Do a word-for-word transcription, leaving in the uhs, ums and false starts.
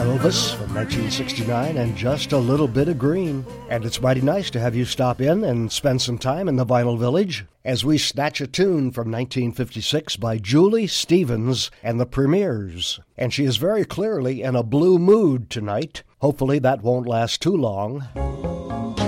Elvis from nineteen sixty-nine and Just a Little Bit of Green. And it's mighty nice to have you stop in and spend some time in the Vinyl Village as we snatch a tune from nineteen fifty-six by Julie Stevens and the Premiers. And she is very clearly in a blue mood tonight. Hopefully that won't last too long.